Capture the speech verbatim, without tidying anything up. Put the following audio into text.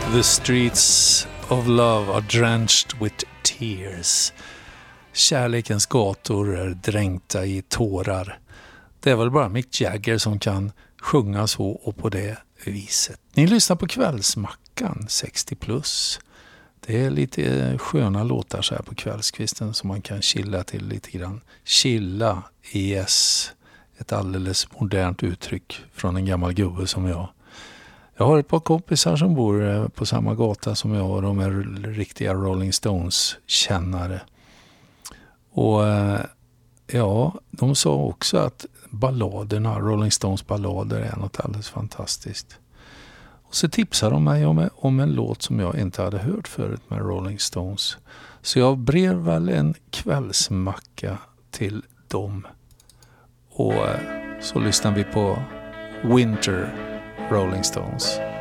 The streets of love are drenched with tears. Kärlekens gator är dränkta i tårar. Det är väl bara Mick Jagger som kan sjunga så och på det viset. Ni lyssnar på Kvällsmackan sextio plus. Det är lite sköna låtar så här på kvällskvisten som man kan chilla till lite grann. Chilla, yes. Ett alldeles modernt uttryck från en gammal gubbe som jag. Jag har ett par kompisar som bor på samma gata som jag och de är riktiga Rolling Stones-kännare. Och ja, de sa också att balladerna, Rolling Stones ballader är något alldeles fantastiskt. Och så tipsade de mig om, om en låt som jag inte hade hört förut med Rolling Stones. Så jag brev väl en kvällsmacka till dem. Och så lyssnar vi på Winter Rolling Stones.